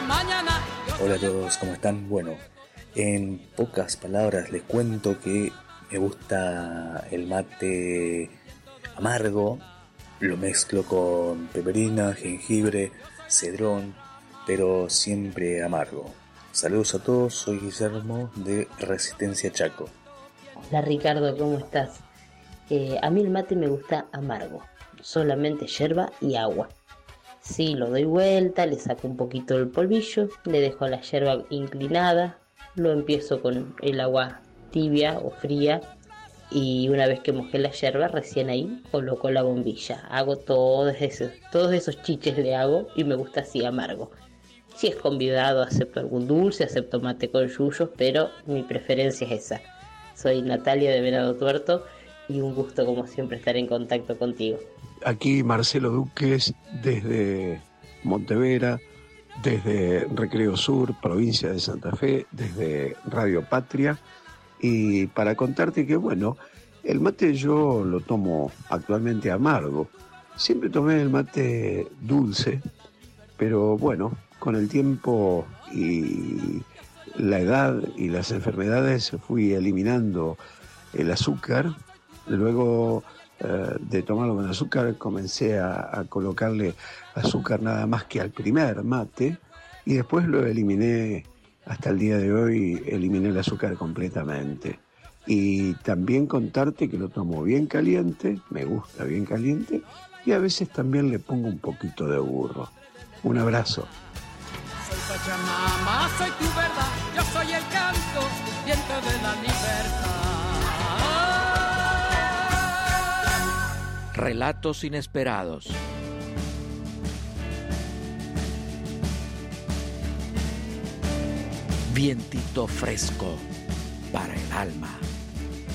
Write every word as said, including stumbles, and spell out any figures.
Hola a todos, ¿cómo están? Bueno, en pocas palabras les cuento que me gusta el mate amargo, lo mezclo con peperina, jengibre, cedrón, pero siempre amargo. Saludos a todos, soy Guillermo de Resistencia Chaco. Hola Ricardo, ¿cómo estás? Eh, a mí el mate me gusta amargo, solamente yerba y agua. Sí, lo doy vuelta, le saco un poquito del polvillo, le dejo la yerba inclinada, lo empiezo con el agua tibia o fría y una vez que mojé la yerba, recién ahí coloco la bombilla. Hago todos esos, todos esos chiches le hago y me gusta así amargo. Si es convidado acepto algún dulce, acepto mate con yuyos, pero mi preferencia es esa. Soy Natalia de Venado Tuerto y un gusto como siempre estar en contacto contigo. Aquí Marcelo Duques desde Montevera, desde Recreo Sur, provincia de Santa Fe, desde Radio Patria, y para contarte que bueno, el mate yo lo tomo actualmente amargo. Siempre tomé el mate dulce, pero bueno, con el tiempo y la edad y las enfermedades fui eliminando el azúcar. Luego eh, de tomarlo con azúcar comencé a, a colocarle azúcar nada más que al primer mate y después lo eliminé, hasta el día de hoy eliminé el azúcar completamente. Y también contarte que lo tomo bien caliente, me gusta bien caliente, y a veces también le pongo un poquito de burro. Un abrazo. Soy Pachamama, soy tu verdad, yo soy el canto, viento de la libertad. Relatos inesperados. Vientito fresco para el alma.